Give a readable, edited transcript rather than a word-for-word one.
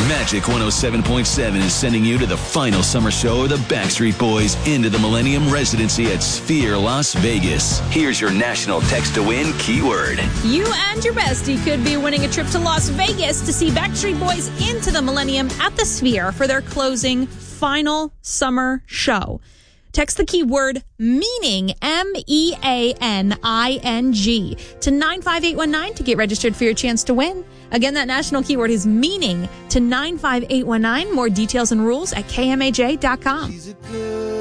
Magic 107.7 is sending you to the final summer show of the Backstreet Boys into the Millennium Residency at Sphere Las Vegas. Here's your national text to win keyword. You and your bestie could be winning a trip to Las Vegas to see Backstreet Boys into the Millennium at the Sphere for their closing final summer show. Text the keyword meaning, MEANING, to 95819 to get registered for your chance to win. Again, that national keyword is meaning to 95819. More details and rules at KMAJ.com.